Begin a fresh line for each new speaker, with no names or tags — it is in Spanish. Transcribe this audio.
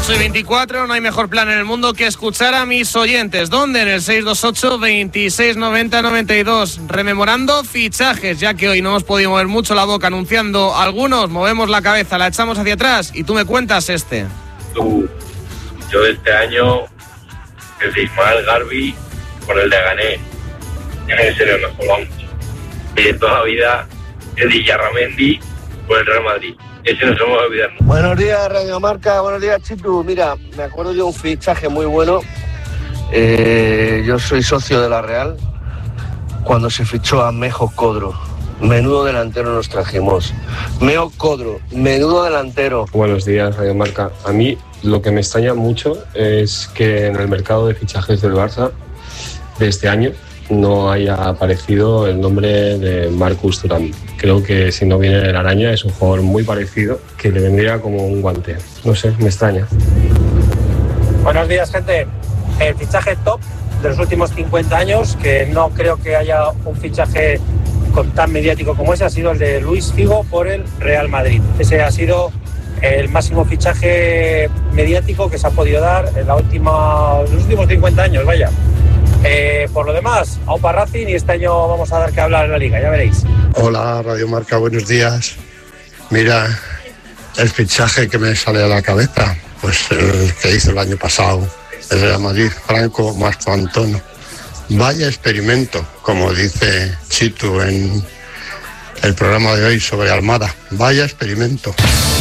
8:24, no hay mejor plan en el mundo que escuchar a mis oyentes. ¿Dónde? En el 628 26 90 92. Rememorando fichajes, ya que hoy no hemos podido mover mucho la boca anunciando algunos, movemos la cabeza, la echamos hacia atrás y tú me cuentas este.
Yo este año, el de Ismael Garbi por el de Gané. En serio, nos jugamos. Y de toda la vida, el de Yarramendi por el Real Madrid. Ese no se me va a olvidar.
Buenos días, Radio Marca. Buenos días, Chitu. Mira, me acuerdo de un fichaje muy bueno. Yo soy socio de la Real. Cuando se fichó a Mejo Codro, menudo delantero nos trajimos. Mejo Codro, menudo delantero.
Buenos días, Radio Marca. A mí lo que me extraña mucho es que en el mercado de fichajes del Barça de este año no haya aparecido el nombre de Marcus Thuram. Creo que si no viene el Araña es un jugador muy parecido que le vendría como un guante. No sé, me extraña.
Buenos días, gente. El fichaje top de los últimos 50 años, que no creo que haya un fichaje tan mediático como ese, ha sido el de Luis Figo por el Real Madrid. Ese ha sido el máximo fichaje mediático que se ha podido dar en los últimos 50 años, vaya. Por lo demás, aupa Racing, y este año vamos a dar que hablar en la Liga, ya veréis.
Hola, Radio Marca, buenos días. Mira, el fichaje que me sale a la cabeza, pues el que hizo el año pasado el Real Madrid, Franco Marco-Antonio. Vaya experimento, como dice Chitu en el programa de hoy sobre Almada. Vaya experimento.